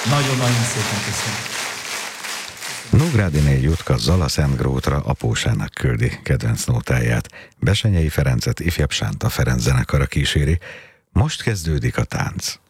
Nagyon-nagyon szépen köszönöm. Nógrádiné Jutka Zala Szentgrótra apósának küldi kedvenc nótáját. Bessenyei Ferencet ifjabb Sánta Ferenc zenekara kíséri. Most kezdődik a tánc.